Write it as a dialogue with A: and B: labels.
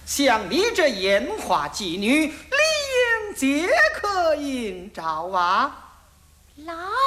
A: 像你这烟花妓女，理应皆可应召啊。
B: 老